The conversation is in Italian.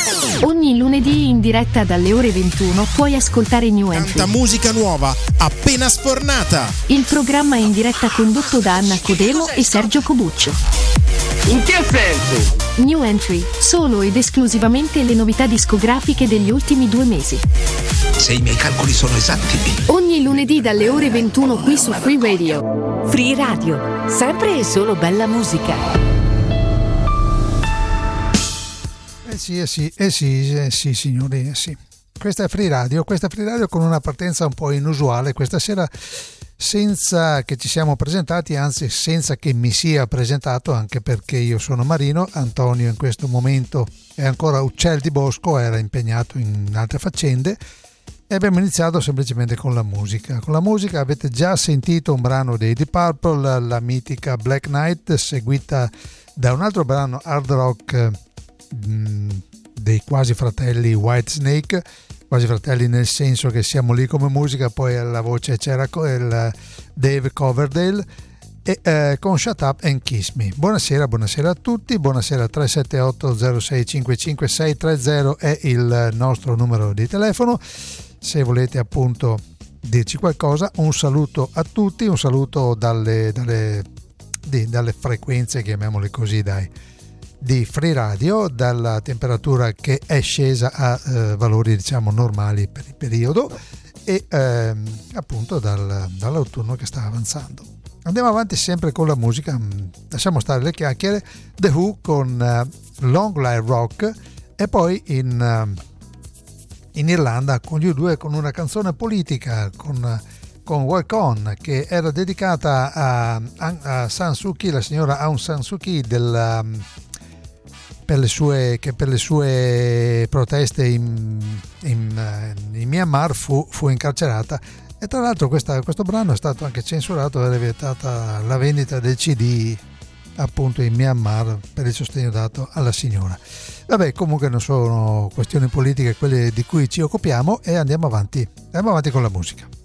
Ogni lunedì in diretta dalle ore 21 puoi ascoltare New Entry. Tanta musica nuova, appena sfornata. Il programma è in diretta condotto da Anna Codelo e Sergio Cobuccio. In che senso? New Entry, solo ed esclusivamente le novità discografiche degli ultimi 2 mesi. Se i miei calcoli sono esatti. Ogni lunedì dalle ore 21 qui su Free Radio. Free Radio, sempre e solo bella musica. Sì, signori, sì. Questa è Free Radio con una partenza un po' inusuale questa sera, senza che ci siamo presentati, anzi senza che mi sia presentato, anche perché io sono Marino, Antonio in questo momento è ancora uccel di bosco, era impegnato in altre faccende e abbiamo iniziato semplicemente con la musica. Con la musica avete già sentito un brano dei Deep Purple, la mitica Black Knight, seguita da un altro brano hard rock dei quasi fratelli Whitesnake, quasi fratelli nel senso che siamo lì come musica, poi alla voce c'era il Dave Coverdale e con Shut Up and Kiss Me. Buonasera a tutti, buonasera. 378 06 55 630 è il nostro numero di telefono se volete appunto dirci qualcosa. Un saluto a tutti, un saluto dalle frequenze, chiamiamole così, di Free Radio, dalla temperatura che è scesa a valori diciamo normali per il periodo e appunto dall'autunno che sta avanzando. Andiamo avanti sempre con la musica, lasciamo stare le chiacchiere. The Who con Long Live Rock e poi in Irlanda con gli U2 con una canzone politica con Walk On, che era dedicata a San Suu Kyi, la signora Aung San Suu Kyi per le sue proteste in Myanmar fu incarcerata, e tra l'altro questo brano è stato anche censurato ed è vietata la vendita del CD appunto in Myanmar per il sostegno dato alla signora. Vabbè, comunque non sono questioni politiche quelle di cui ci occupiamo e andiamo avanti con la musica.